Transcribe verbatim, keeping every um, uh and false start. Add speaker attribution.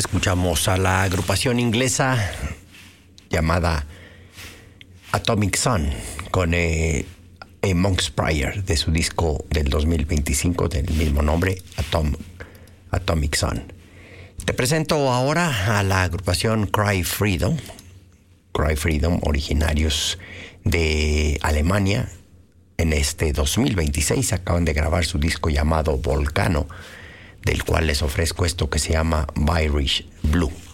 Speaker 1: Escuchamos a la agrupación inglesa llamada Atomic Sun con eh, A Monk's Prayer de su disco del dos mil veinticinco del mismo nombre, Atom, Atomic Sun. Te presento ahora a la agrupación Cry Freedom. Cry Freedom, originarios de Alemania. En este dos mil veintiséis acaban de grabar su disco llamado Volcano, del cual les ofrezco esto que se llama Irish Blue.